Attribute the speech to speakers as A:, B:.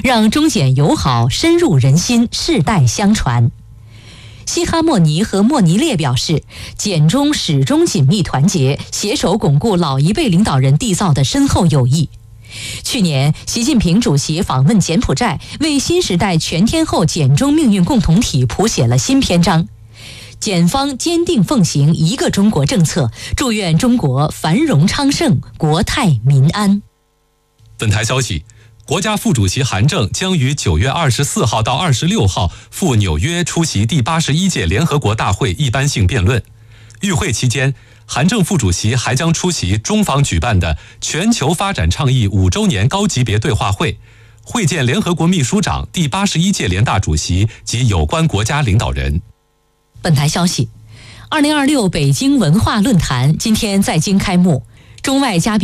A: 让中柬友好深入人心，世代相传。西哈莫尼和莫尼列表示，柬中始终紧密团结，携手巩固老一辈领导人缔造的深厚友谊。去年，习近平主席访问柬埔寨，为新时代全天候柬中命运共同体谱写了新篇章。柬方坚定奉行一个中国政策，祝愿中国繁荣昌盛，国泰民安。
B: 本台消息，国家副主席韩正将于9月24号到26号赴纽约出席第81届联合国大会一般性辩论。与会期间，韩正副主席还将出席中方举办的全球发展倡议5周年高级别对话会，会见联合国秘书长、第81届联大主席及有关国家领导人。
A: 本台消息，2026北京文化论坛今天在京开幕，中外嘉宾